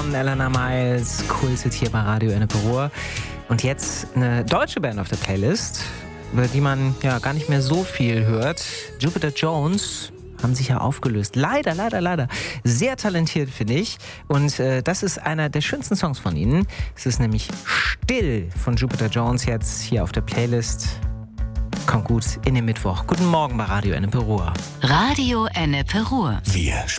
von Elena Miles, Kultet hier bei Radio Ennepe Ruhr. Und jetzt eine deutsche Band auf der Playlist, über die man ja gar nicht mehr so viel hört. Jupiter Jones haben sich ja aufgelöst. Leider. Sehr talentiert, finde ich. Und das ist einer der schönsten Songs von ihnen. Es ist nämlich Still von Jupiter Jones jetzt hier auf der Playlist. Kommt gut in den Mittwoch. Guten Morgen bei Radio Ennepe Ruhr. Radio Ennepe Ruhr. Wir